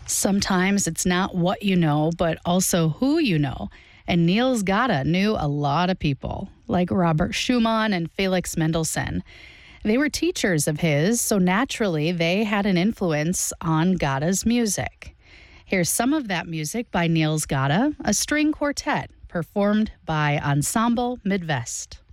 Sometimes it's not what you know, but also who you know. And Niels Gade knew a lot of people, like Robert Schumann and Felix Mendelssohn. They were teachers of his, so naturally they had an influence on Gade's music. Here's some of that music by Niels Gade, a string quartet performed by Ensemble Midwest.